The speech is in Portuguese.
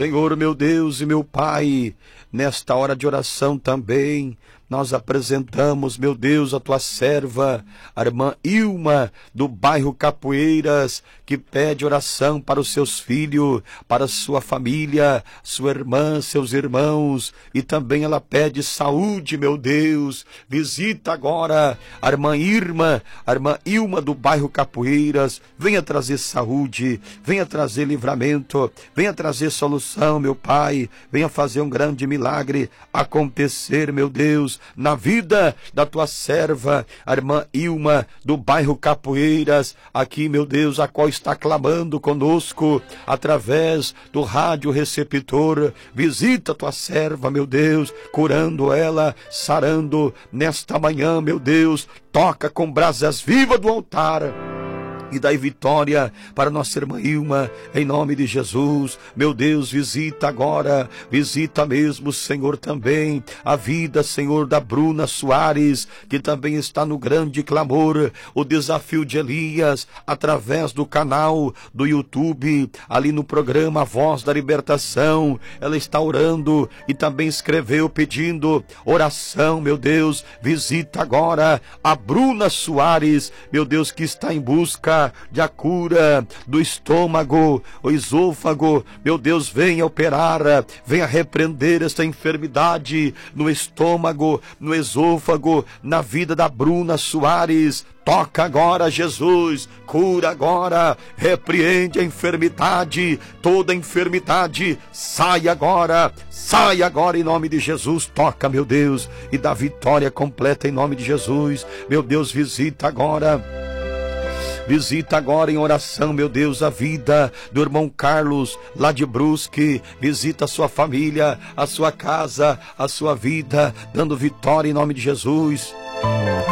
Senhor, meu Deus e meu Pai, nesta hora de oração também, nós apresentamos, meu Deus, a tua serva, a irmã Ilma, do bairro Capoeiras, que pede oração para os seus filhos, para a sua família, sua irmã, seus irmãos, e também ela pede saúde, meu Deus. Visita agora a irmã Ilma do bairro Capoeiras, venha trazer saúde, venha trazer livramento, venha trazer solução, meu Pai, venha fazer um grande milagre acontecer, meu Deus, na vida da tua serva, a irmã Ilma, do bairro Capoeiras, aqui, meu Deus, a qual está clamando conosco, através do rádio receptor. Visita a tua serva, meu Deus, curando ela, sarando nesta manhã, meu Deus, toca com brasas vivas do altar e dai vitória para nossa irmã Ilma, em nome de Jesus. Meu Deus, visita agora, visita mesmo, Senhor, também a vida, Senhor, da Bruna Soares, que também está no grande clamor, o desafio de Elias, através do canal do YouTube, ali no programa Voz da Libertação. Ela está orando e também escreveu pedindo oração, meu Deus. Visita agora a Bruna Soares, meu Deus, que está em busca de a cura do estômago, o esôfago. Meu Deus, venha operar, venha repreender esta enfermidade no estômago, no esôfago, na vida da Bruna Soares. Toca agora, Jesus, cura agora, repreende a enfermidade, toda enfermidade, sai agora em nome de Jesus. Toca, meu Deus, e dá vitória completa em nome de Jesus. Meu Deus, visita agora em oração, meu Deus, a vida do irmão Carlos, lá de Brusque. Visita a sua família, a sua casa, a sua vida, dando vitória em nome de Jesus.